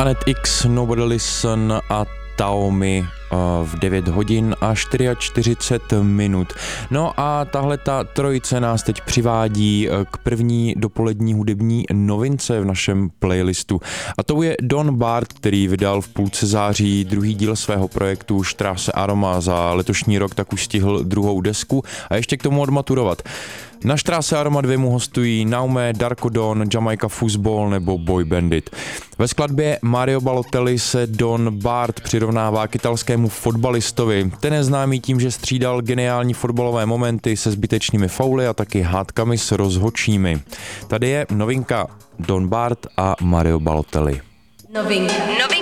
Anet X, Nobody Listen a Taomi v 9 hodin a 44 minut. No a tahle ta trojice nás teď přivádí k první dopolední hudební novince v našem playlistu. A to je Don Bart, který vydal v půlce září druhý díl svého projektu Straße Aroma. Za letošní rok tak už stihl druhou desku a ještě k tomu odmaturovat. Na Straße Aroma 2 mu hostují Naume, Darko Don, Jamaica Fuzzball nebo Boy Bandit. Ve skladbě Mario Balotelli se Don Bart přirovnává k italskému fotbalistovi. Ten je známý tím, že střídal geniální fotbalové momenty se zbytečnými fauly a taky hádkami s rozhodčími. Tady je novinka Don Bart a Mario Balotelli. Novinka.